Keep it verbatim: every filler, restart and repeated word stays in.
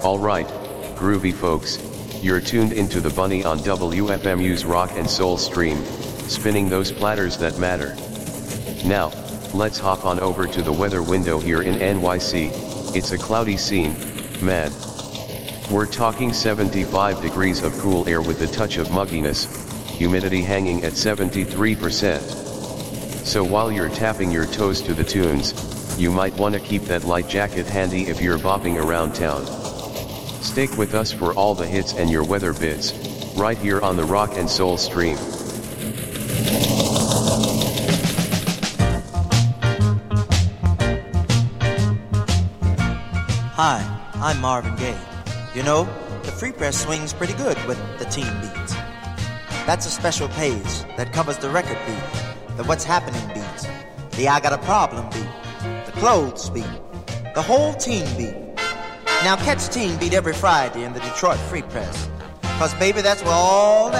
Alright, groovy folks, you're tuned into the Bunny on W F M U's Rock and Soul stream, spinning those platters that matter. Now, let's hop on over to the weather window here in N Y C. It's a cloudy scene, mad. We're talking seventy-five degrees of cool air with a touch of mugginess, humidity hanging at seventy-three percent. So while you're tapping your toes to the tunes, you might want to keep that light jacket handy if you're bopping around town. Stick with us for all the hits and your weather bits, right here on the Rock and Soul stream. Hi, I'm Marvin Gaye. You know, the Free Press swings pretty good with the teen beats. That's a special page that covers the record beat, the what's happening beats, the I got a problem beat, the clothes beat, the whole teen beat. Now catch Teen Beat every Friday in the Detroit Free Press, 'cause baby, that's where all